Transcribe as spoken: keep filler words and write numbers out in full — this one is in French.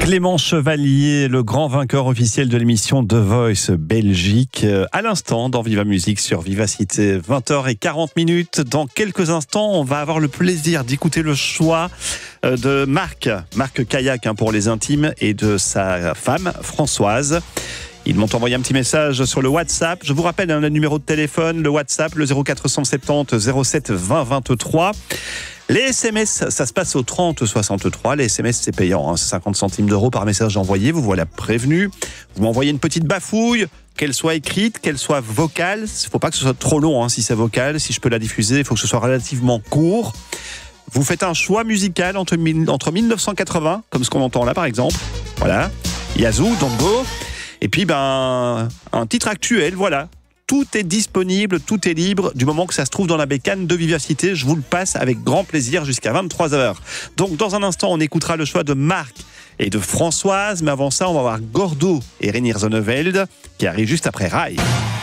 Clément Chevalier, le grand vainqueur officiel de l'émission The Voice Belgique, à l'instant dans Viva Musique sur Vivacité. vingt heures quarante minutes. Dans quelques instants, on va avoir le plaisir d'écouter le choix de Marc, Marc Caillac hein, pour les intimes, et de sa femme Françoise. Ils m'ont envoyé un petit message sur le WhatsApp. Je vous rappelle hein, le numéro de téléphone, le WhatsApp, le zéro quatre cent soixante-dix zéro sept vingt vingt-trois. Les S M S, ça se passe au trente soixante-trois. Les S M S, c'est payant, hein, c'est cinquante centimes d'euros par message envoyé. Vous voilà prévenu. Vous m'envoyez une petite bafouille, qu'elle soit écrite, qu'elle soit vocale. Il ne faut pas que ce soit trop long hein, si c'est vocal. Si je peux la diffuser, il faut que ce soit relativement court. Vous faites un choix musical entre, entre mille neuf cent quatre-vingts, comme ce qu'on entend là par exemple. Voilà. Yazoo, Don't Go. Et puis, ben, un titre actuel, voilà. Tout est disponible, tout est libre, du moment que ça se trouve dans la bécane de Vivacité. Je vous le passe avec grand plaisir jusqu'à vingt-trois heures. Donc, dans un instant, on écoutera le choix de Marc et de Françoise. Mais avant ça, on va voir Gordo et Reinier Zonneveld qui arrivent juste après Rail.